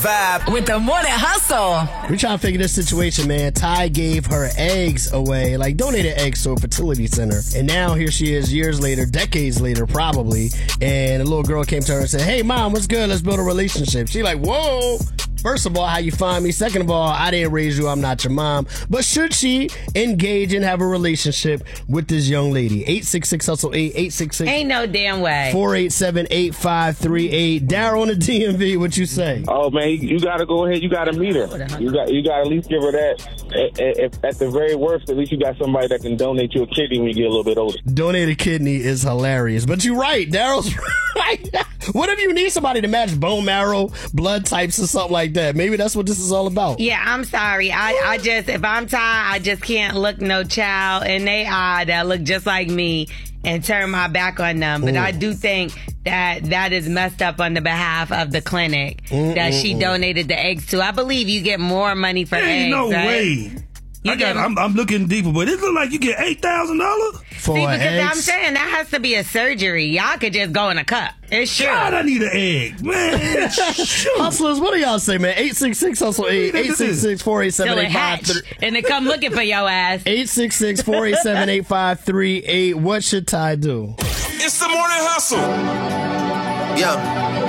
Vibe with the Morning Hustle. We trying to figure this situation, man. Ty gave her eggs away, like donated eggs to a fertility center. And now here she is years later, decades later probably, and a little girl came to her and said, "Hey mom, what's good? Let's build a relationship." She like, "Whoa. First of all, how you find me? Second of all, I didn't raise you. I'm not your mom." But should she engage and have a relationship with this young lady? 866-HUSTLE-8, 866. Ain't no damn way. 487-8538. Daryl on the DMV, what you say? Oh, man, you got to go ahead. You got to meet her. You got to at least give her that. If at the very worst, at least you got somebody that can donate you a kidney when you get a little bit older. Donate a kidney is hilarious. But you're right. Daryl's right. What if you need somebody to match bone marrow, blood types, or something like that? Maybe that's what this is all about. Yeah, I'm sorry. I just, if I'm Ty, I just can't look no child in they eye that look just like me and turn my back on them. But I do think that is messed up on the behalf of the clinic that she donated the eggs to. I believe you get more money for eggs. Ain't no way. I'm looking deeper, but it look like you get $8,000 for because eggs? I'm saying that has to be a surgery. Y'all could just go in a cup. It's sure. God, I need an egg, man. Hustlers, what do y'all say, man? 866-HUSTLE-8, 866-487-8538. And they come looking for your ass. 866-487-8538. What should Ty do? It's the Morning Hustle. Yeah.